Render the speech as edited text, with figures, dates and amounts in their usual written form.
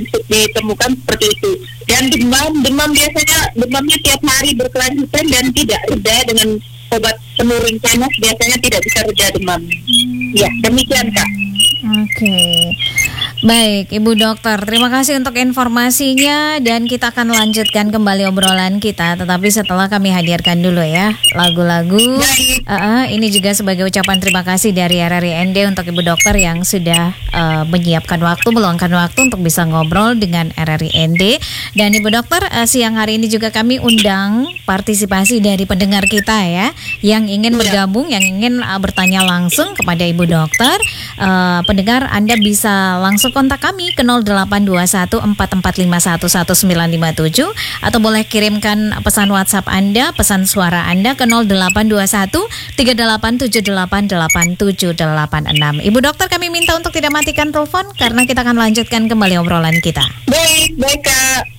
ditemukan seperti itu. Dan demam biasanya demamnya tiap hari berkelanjutan dan tidak reda dengan obat penurun panas, biasanya tidak bisa reda demam. Ya, demikian Kak. Oke. Baik, Ibu Dokter, terima kasih untuk informasinya dan kita akan lanjutkan kembali obrolan kita, tetapi setelah kami hadirkan dulu ya lagu-lagu. Ini juga sebagai ucapan terima kasih dari RRI ND untuk Ibu Dokter yang sudah menyiapkan waktu, meluangkan waktu untuk bisa ngobrol dengan RRI ND. Dan Ibu Dokter, siang hari ini juga kami undang partisipasi dari pendengar kita ya, yang ingin bergabung, yang ingin bertanya langsung kepada Ibu Dokter. Pendengar, Anda bisa langsung kontak kami ke 082144511957 atau boleh kirimkan pesan WhatsApp Anda, pesan suara Anda ke 082138788786. Ibu Dokter, kami minta untuk tidak matikan telepon karena kita akan lanjutkan kembali obrolan kita. Baik Kak.